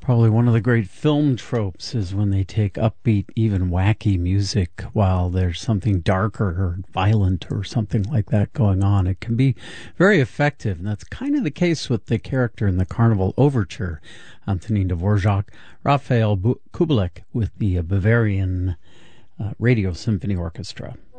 Probably one of the great film tropes is when they take upbeat, even wacky music while there's something darker or violent or something like that going on. It can be very effective, and that's kind of the case with the character in the Carnival Overture, Antonin Dvorak, Raphael Kubelik with the Bavarian Radio Symphony Orchestra.